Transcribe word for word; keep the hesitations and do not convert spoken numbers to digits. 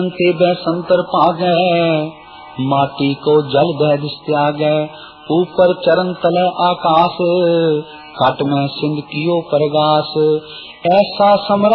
ते बै संतर भागै, माटी को जल बह दिस त्यागै। ऊपर चरण तले आकाश, काट में सिंध कियो परगास। ऐसा समरा